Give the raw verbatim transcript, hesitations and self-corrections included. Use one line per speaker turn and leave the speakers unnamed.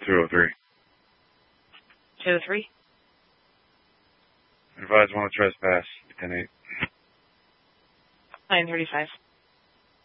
two oh three.
two oh three?
Advise one to trespass. ten eight.
nine thirty-five.